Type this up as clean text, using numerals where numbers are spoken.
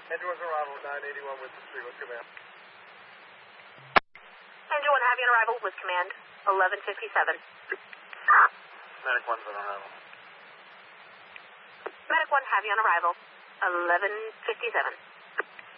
Engine 1's arrival, 981 with the street. What's command? Engine 1, have you on arrival with command, 1157. Medic 1's on arrival. Medic 1, have you on arrival, 1157.